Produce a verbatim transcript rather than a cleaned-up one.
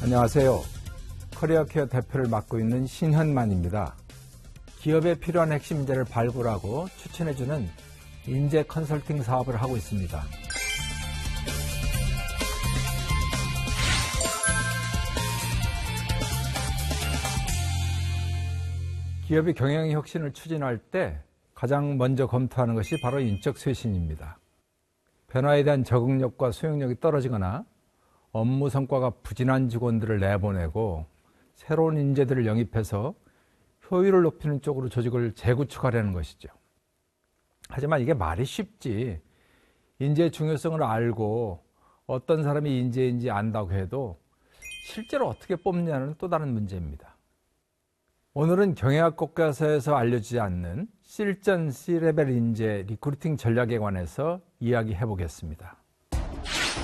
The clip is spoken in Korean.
안녕하세요. 커리어케어 대표를 맡고 있는 신현만입니다. 기업에 필요한 핵심 인재를 발굴하고 추천해주는 인재 컨설팅 사업을 하고 있습니다. 기업이 경영 혁신을 추진할 때 가장 먼저 검토하는 것이 바로 인적 쇄신입니다. 변화에 대한 적응력과 수용력이 떨어지거나 업무 성과가 부진한 직원들을 내보내고 새로운 인재들을 영입해서 효율을 높이는 쪽으로 조직을 재구축하려는 것이죠. 하지만 이게 말이 쉽지, 인재의 중요성을 알고 어떤 사람이 인재인지 안다고 해도 실제로 어떻게 뽑느냐는 또 다른 문제입니다. 오늘은 경영학 교과서에서 알려지지 않는 실전 C레벨 인재 리크루팅 전략에 관해서 이야기해 보겠습니다.